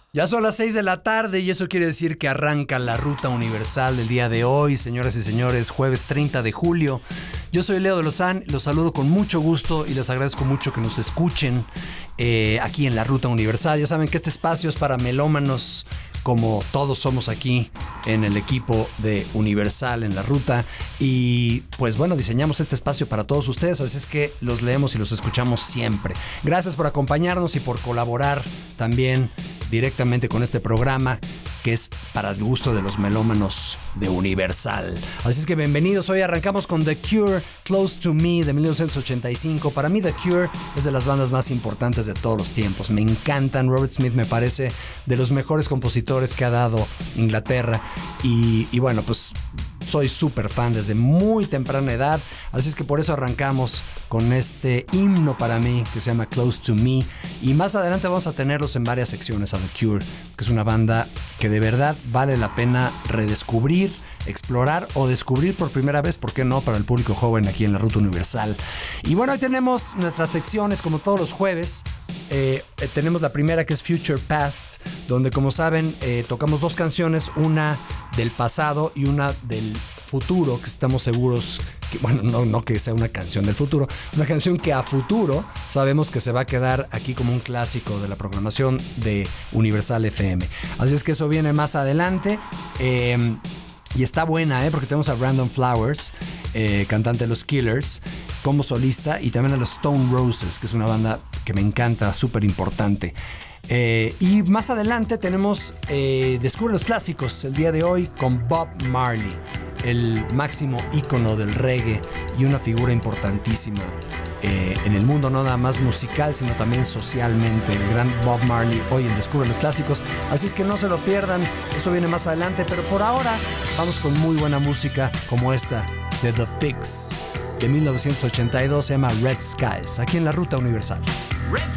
Ya son las 6 de la tarde y eso quiere decir que arranca la Ruta Universal del día de hoy, señoras y señores, jueves 30 de julio. Yo soy Leo de Lozán, los saludo con mucho gusto y les agradezco mucho que nos escuchen aquí en la Ruta Universal. Ya saben que este espacio es para melómanos, como todos somos aquí en el equipo de Universal en la ruta. Y pues bueno, diseñamos este espacio para todos ustedes, así es que los leemos y los escuchamos siempre. Gracias por acompañarnos y por colaborar también directamente con este programa que es para el gusto de los melómanos de Universal. Así es que bienvenidos. Hoy arrancamos con The Cure, Close to Me, de 1985. Para mí The Cure es de las bandas más importantes de todos los tiempos. Me encantan. Robert Smith me parece de los mejores compositores que ha dado Inglaterra. Y bueno, pues soy súper fan desde muy temprana edad, así es que por eso arrancamos con este himno para mí que se llama Close to Me, y más adelante vamos a tenerlos en varias secciones a The Cure, que es una banda que de verdad vale la pena redescubrir, explorar o descubrir por primera vez, ¿por qué no?, para el público joven aquí en la Ruta Universal. Y bueno, hoy tenemos nuestras secciones como todos los jueves. Tenemos la primera, que es Future Past, donde, como saben, tocamos dos canciones, una del pasado y una del futuro, que estamos seguros que, bueno, no que sea una canción del futuro, una canción que a futuro sabemos que se va a quedar aquí como un clásico de la programación de Universal FM. Así es que eso viene más adelante. Y está buena, porque tenemos a Brandon Flowers, cantante de los Killers, como solista, y también a los Stone Roses, que es una banda que me encanta, súper importante. Y más adelante tenemos Descubre los Clásicos, el día de hoy, con Bob Marley, el máximo ícono del reggae y una figura importantísima en el mundo, no nada más musical, sino también socialmente. El gran Bob Marley hoy en Descubre los Clásicos, así es que no se lo pierdan, eso viene más adelante. Pero por ahora vamos con muy buena música como esta de The Fix de 1982, se llama Red Skies, aquí en la Ruta Universal. Red